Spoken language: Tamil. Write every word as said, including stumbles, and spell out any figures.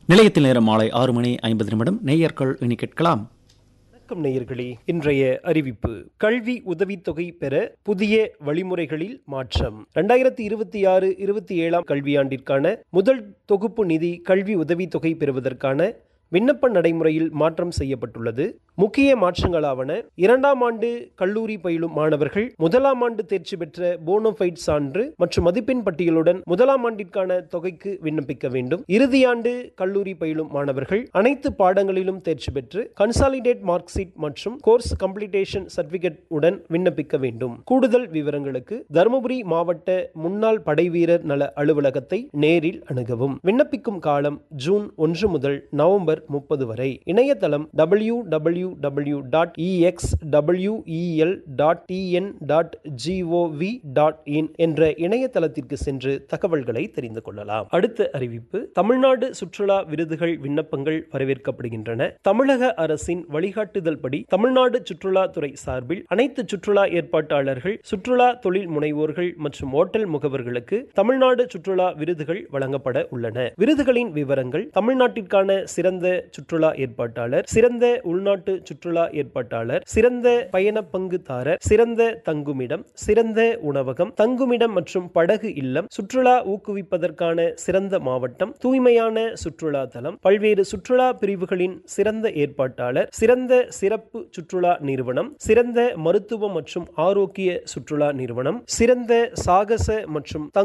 நிலையத்தில் நேரம் மாலை ஆறு மணி ஐம்பது நிமிடம். நேயர்கள் இனி கேட்கலாம். வணக்கம் நேயர்களே, இன்றைய அறிவிப்பு. கல்வி உதவித்தொகை பெற புதிய வழிமுறைகளில் மாற்றம். இரண்டாயிரத்தி இருபத்தி ஆறு இருபத்தி ஏழாம் கல்வியாண்டிற்கான முதல் தொகுப்பு நிதி கல்வி உதவித்தொகை பெறுவதற்கான விண்ணப்ப நடைமுறையில் மாற்றம் செய்யப்பட்டுள்ளது. முக்கிய மாற்றங்களாவன: இரண்டாம் ஆண்டு கல்லூரி பயிலும் மாணவர்கள் முதலாம் ஆண்டு தேர்ச்சி பெற்ற போனோஃபைட் சான்று மற்றும் மதிப்பெண் பட்டியலுடன் முதலாம் ஆண்டிற்கான தொகைக்கு விண்ணப்பிக்க வேண்டும். இறுதியாண்டு கல்லூரி பயிலும் மாணவர்கள் அனைத்து பாடங்களிலும் தேர்ச்சி பெற்று கன்சாலிடேட் மார்க் ஷீட் மற்றும் கோர்ஸ் கம்ப்ளீட்டேஷன் சர்டிபிகேட் உடன் விண்ணப்பிக்க வேண்டும். கூடுதல் விவரங்களுக்கு தருமபுரி மாவட்ட முன்னாள் படைவீரர் நல அலுவலகத்தை நேரில் அணுகவும். விண்ணப்பிக்கும் காலம் ஜூன் ஒன்று முதல் நவம்பர் முப்பது வரை. இணையதளம் W W W dot E X W E L dot T N dot G O we dot in என்ற இணையதளத்திற்கு சென்று தகவல்களை தெரிந்து கொள்ளலாம். அடுத்த அறிவிப்பு. தமிழ்நாடு சுற்றுலா விருதுகள் விண்ணப்பங்கள் வரவேற்கப்படுகின்றன. தமிழக அரசின் வழிகாட்டுதல் படி தமிழ்நாடு சுற்றுலாத்துறை சார்பில் அனைத்து சுற்றுலா ஏற்பாட்டாளர்கள், சுற்றுலா தொழில் முனைவோர்கள் மற்றும் ஓட்டல் முகவர்களுக்கு தமிழ்நாடு சுற்றுலா விருதுகள் வழங்கப்பட உள்ளன. விருதுகளின் விவரங்கள்: தமிழ்நாட்டிற்கான சிறந்த சுற்றுலா ஏற்பாட்டாளர், சிறந்த உள்நாட்டு சுற்றுலா ஏற்பாட்டாளர், சிறந்த பயண பங்குதாரர், சிறந்த தங்குமிடம், சிறந்த உணவகம், தங்குமிடம் மற்றும் படகு இல்லம், சுற்றுலா ஊக்குவிப்பதற்கான சிறந்த மாவட்டம், தூய்மையான சுற்றுலா தலம், பல்வேறு சுற்றுலா பிரிவுகளின் சிறந்த ஏற்பாட்டாளர், சிறந்த சிறப்பு சுற்றுலா நிறுவனம், சிறந்த மருத்துவ மற்றும் ஆரோக்கிய சுற்றுலா நிறுவனம், சிறந்த சாகச மற்றும்